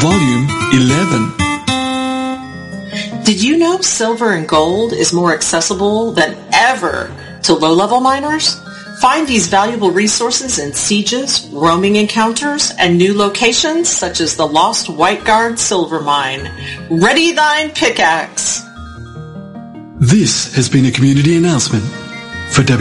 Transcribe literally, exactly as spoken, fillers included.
Volume eleven. Did you know silver and gold is more accessible than ever to low-level miners? Find these valuable resources in sieges, roaming encounters, and new locations such as the Lost White Guard Silver Mine. Ready thine pickaxe! This has been a community announcement for W